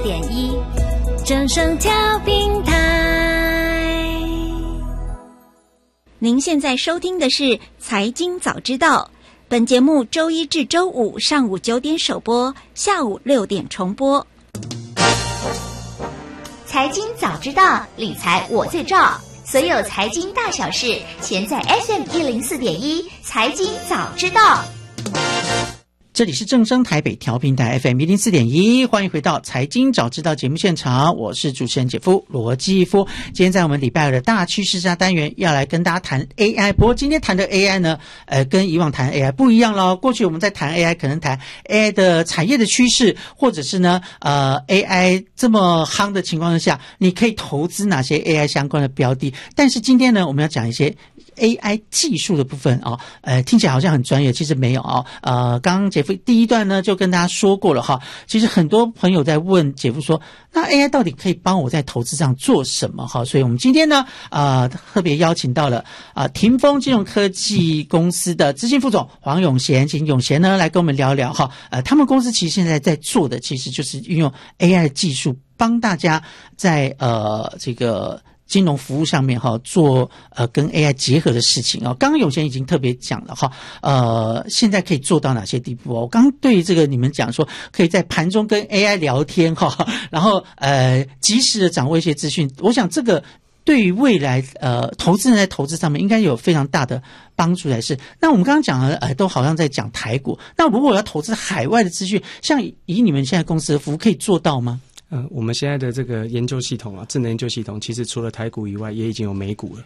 104.1正声调频台。 您现在收听的是财经早知道，本节目周一至周五上午9点首播，下午6点重播。 财经早知道，理财我最照，所有财经大小事，全在 FM104.1财经早知道。 这里是正声台北调频台 FM104.1，欢迎回到财经早知道节目现场，我是主持人姐夫罗继夫。今天在我们礼拜二的大趋势下单元，要来跟大家谈 AI。不过今天谈的 AI 呢，跟以往谈 AI 不一样了。过去我们在谈 AI， 可能谈 AI 的产业的趋势，或者是呢，AI 这么夯的情况下，你可以投资哪些 AI 相关的标的。但是今天呢，我们要讲一些AI 技术的部分哦，听起来好像很专业，其实没有哦。刚刚姐夫第一段呢就跟大家说过了哈，其实很多朋友在问姐夫说，那 AI 到底可以帮我在投资上做什么哈？所以我们今天呢特别邀请到了霆锋金融科技公司的执行副总黄永贤，请永贤呢来跟我们聊聊哈。他们公司其实现在在做的其实就是运用 AI 的技术，帮大家在这个金融服务上面哈做跟 AI 结合的事情啊。刚刚永贤已经特别讲了哈，现在可以做到哪些地步哦？我刚刚对这个你们讲说，可以在盘中跟 AI 聊天哈，然后及时的掌握一些资讯。我想这个对于未来投资人在投资上面应该有非常大的帮助才是。那我们刚刚讲的都好像在讲台股，那如果我要投资海外的资讯，像以你们现在公司的服务可以做到吗？ 我们现在的这个研究系统啊，智能研究系统，其实除了台股以外，也已经有美股了。